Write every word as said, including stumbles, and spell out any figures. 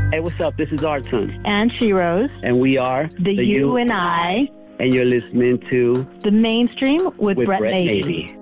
Hey, what's up? This is Artun. And She-Rose. And we are The, the You and I. And you're listening to The Mainstream with, with Brett, Brett Navy. Navy.